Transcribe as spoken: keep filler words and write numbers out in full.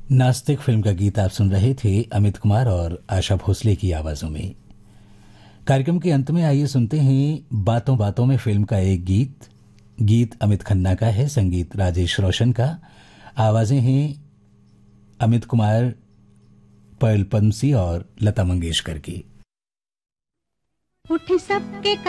नास्तिक फिल्म का गीत आप सुन रहे थे अमित कुमार और आशा भोसले की आवाजों में। कार्यक्रम के अंत में आइए सुनते हैं बातों बातों में फिल्म का एक गीत। गीत अमित खन्ना का है, संगीत राजेश रोशन का, आवाजें हैं अमित कुमार, पर्ल पद्मसी और लता मंगेशकर की। उठ सबके